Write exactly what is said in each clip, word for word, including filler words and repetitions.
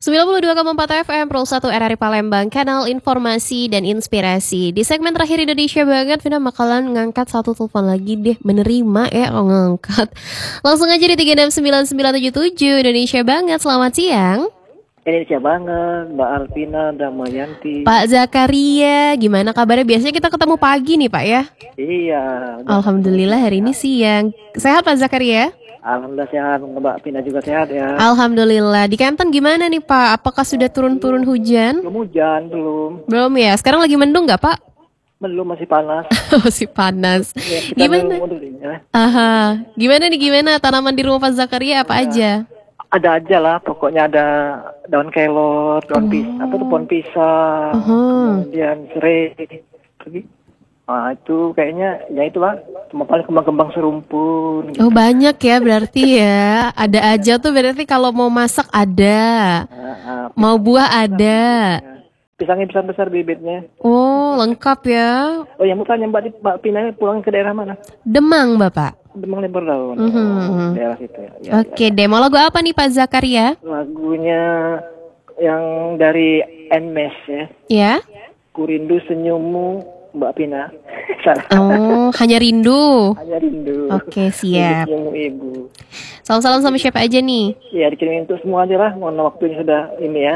sembilan puluh dua koma empat F M Pro satu R R I Palembang, kanal informasi dan inspirasi. Di segmen terakhir Indonesia Banget, Vina bakalan ngangkat satu telepon lagi deh. Menerima ya kalau ngangkat. Langsung aja di tiga enam sembilan sembilan tujuh tujuh Indonesia Banget, selamat siang. Indonesia Banget, Mbak Alvina, Damayanti. Pak Zakaria, gimana kabarnya? Biasanya kita ketemu pagi nih Pak ya? Iya. Alhamdulillah hari ini siang. Sehat Pak Zakaria? Alhamdulillah sehat, Mbak Pina juga sehat ya. Alhamdulillah. Di Kanton gimana nih Pak? Apakah sudah turun-turun hujan? Belum hujan, belum. Belum ya? Sekarang lagi mendung nggak Pak? Belum, masih panas. Masih panas. Ya, kita Gimana? dulu dulu ya. Aha. Gimana nih gimana tanaman di rumah Pak Zakaria apa aja? Ada aja lah, pokoknya ada daun kelor, daun pisang, apa tuh pohon pisang, Uh-huh. kemudian serai. Lagi. Nah itu kayaknya ya itu lah, cuma paling kembang-kembang serumpun. Oh banyak ya berarti ya. Ada aja tuh berarti kalau mau masak ada. Nah, ah, Mau buah ada. pisangnya besar besar bibitnya. Oh lengkap ya. Oh yang mau tanya Mbak, Mbak Pina pulang ke daerah mana? Demang Bapak. Demang Lembur Daun. Mhm. Oh, daerah situ ya. Ya, Oke deh, mau lagu apa nih Pak Zakaria? ya. Lagunya yang dari Nmes ya. Ya. Kurindu senyummu Mbak Pina. Salah. Oh, hanya rindu. Hanya rindu. Oke, siap. Senyummu ibu. Salam-salam sama siapa aja nih? Ya dikirimin untuk semua aja lah. Mohon waktunya sudah ini ya.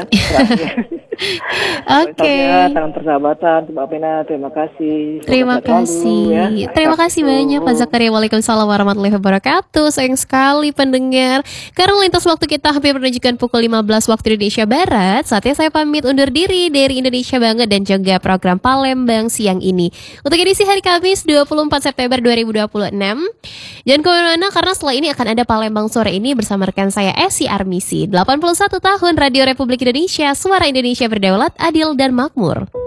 Oke. Tangan persahabatan untuk Mbak Pina. Terima kasih. Semoga Terima sehat selalu, kasih. ya. Terima kasih banyak Pak Zakaria. Waalaikumsalam warahmatullahi wabarakatuh. Sayang sekali pendengar. Karena lintas waktu kita hampir menunjukkan pukul lima belas waktu Indonesia Barat. Saatnya saya pamit undur diri dari Indonesia Banget dan juga program Palembang siang ini. Untuk edisi hari Kamis dua puluh empat September dua ribu dua puluh enam. Jangan kemana-mana karena setelah ini akan ada Palembang sore ini bersama rekan saya Esi Armisi. delapan puluh satu tahun Radio Republik Indonesia, suara Indonesia berdaulat, adil dan makmur.